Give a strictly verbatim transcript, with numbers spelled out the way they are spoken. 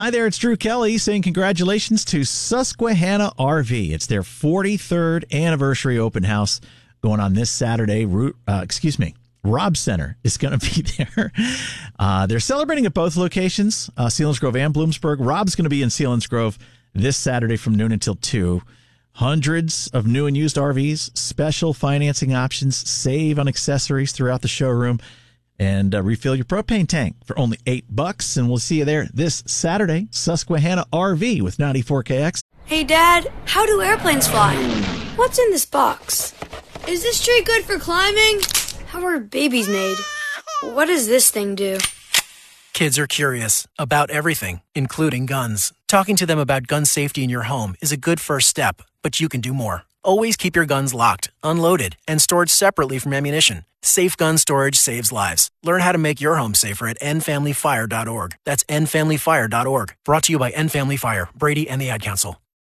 Hi there, it's Drew Kelly saying congratulations to Susquehanna R V. It's their forty-third anniversary open house going on this Saturday. Uh, excuse me, Rob Center is going to be there. Uh, they're celebrating at both locations, uh, Selinsgrove and Bloomsburg. Rob's going to be in Selinsgrove this Saturday from noon until two. Hundreds of new and used R Vs, special financing options, save on accessories throughout the showroom, and uh, refill your propane tank for only eight bucks. And we'll see you there this Saturday. Susquehanna R V with ninety-four K X. Hey, Dad, how do airplanes fly? What's in this box? Is this tree good for climbing? How are babies made? What does this thing do? Kids are curious about everything, including guns. Talking to them about gun safety in your home is a good first step, but you can do more. Always keep your guns locked, unloaded, and stored separately from ammunition. Safe gun storage saves lives. Learn how to make your home safer at end family fire dot org. That's end family fire dot org. Brought to you by End Family Fire, Brady, and the Ad Council.